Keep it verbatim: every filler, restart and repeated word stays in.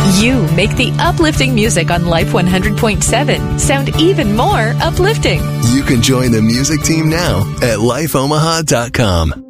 You make the uplifting music on Life one hundred point seven sound even more uplifting. You can join the music team now at life omaha dot com.